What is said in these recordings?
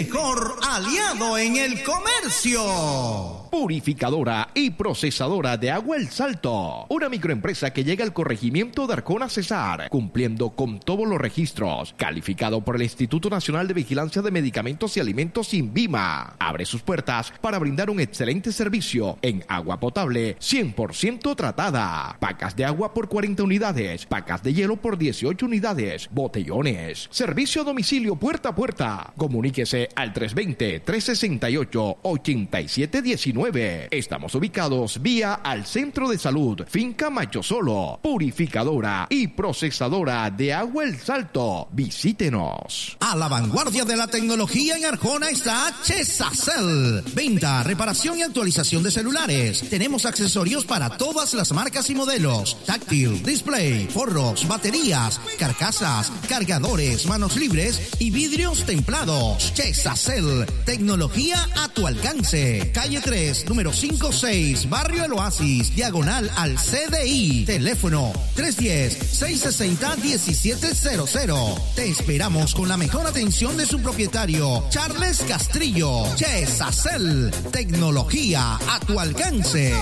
mejor aliado en el comercio. Purificadora y procesadora de agua El Salto. Una microempresa que llega al corregimiento de Arcona Cesar, cumpliendo con todos los registros. Calificado por el Instituto Nacional de Vigilancia de Medicamentos y Alimentos INVIMA. Abre sus puertas para brindar un excelente servicio en agua potable 100% tratada. Pacas de agua por 40 unidades. Pacas de hielo por 18 unidades. Botellones. Servicio a domicilio puerta a puerta. Comuníquese al 320-368-8719. Estamos ubicados vía al Centro de Salud Finca Macho Solo. Purificadora y procesadora de agua El Salto. Visítenos. A la vanguardia de la tecnología en Arjona está Chesacel. Venta, reparación y actualización de celulares. Tenemos accesorios para todas las marcas y modelos. Táctil, display, forros, baterías, carcasas, cargadores, manos libres y vidrios templados. Chesacel. Tecnología a tu alcance. Calle 3. Número 56, Barrio El Oasis, diagonal al CDI. Teléfono 310-660-1700. Te esperamos con la mejor atención de su propietario, Charles Castrillo. Chesacel, tecnología a tu alcance.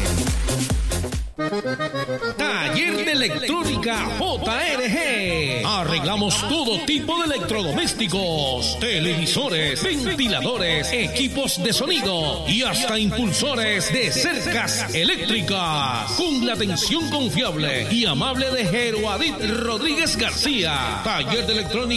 Taller de Electrónica JRG. Arreglamos todo tipo de electrodomésticos, televisores, ventiladores, equipos de sonido y hasta impulsores de cercas eléctricas. Con la atención confiable y amable de Jeroadit Rodríguez García. Taller de Electrónica